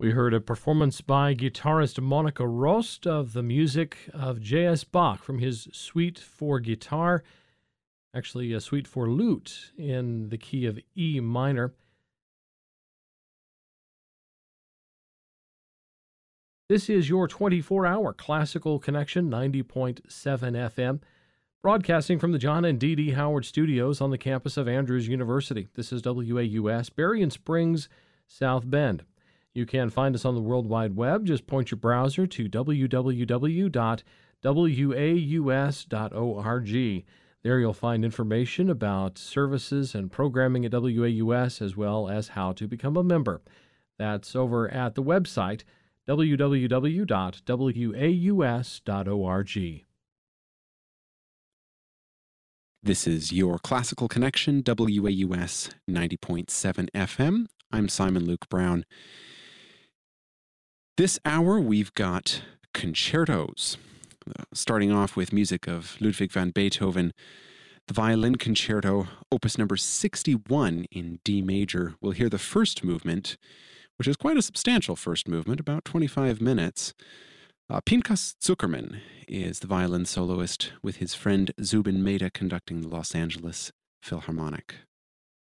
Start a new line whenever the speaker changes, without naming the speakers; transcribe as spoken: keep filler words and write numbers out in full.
We heard a performance by guitarist Monica Rost of the music of J S. Bach from his Suite for Guitar, actually a Suite for Lute in the key of E minor. This is your twenty-four hour Classical Connection, ninety point seven F M, broadcasting from the John and Dee Dee Howard Studios on the campus of Andrews University. This is W A U S, Berrien Springs, South Bend. You can find us on the World Wide Web. Just point your browser to w w w dot w a u s dot org. There you'll find information about services and programming at W A U S, as well as how to become a member. That's over at the website, w w w dot w a u s dot org.
This is your Classical Connection, W A U S ninety point seven F M. I'm Simon Luke Brown. This hour, we've got concertos. Uh, starting off with music of Ludwig van Beethoven, the Violin Concerto, opus number sixty-one in D major. We'll hear the first movement, which is quite a substantial first movement, about twenty-five minutes. Uh, Pinchas Zuckerman is the violin soloist, with his friend Zubin Mehta conducting the Los Angeles Philharmonic.